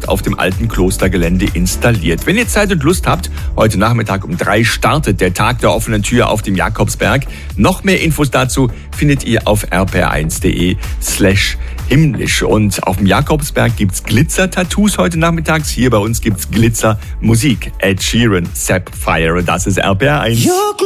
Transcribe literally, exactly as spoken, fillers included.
dort auf dem alten Klostergelände installiert. Wenn ihr Zeit und Lust habt, heute Nachmittag um drei startet der Tag der offenen Tür auf dem Jakobsberg. Noch mehr Infos dazu findet ihr auf r p r eins punkt d e slash himmlisch. Und auf dem Jakobsberg gibt's Glitzer-Tattoos heute nachmittags. Hier bei uns gibt's Glitzer-Musik. Ed Sheeran, Sapphire. Das ist R P R eins.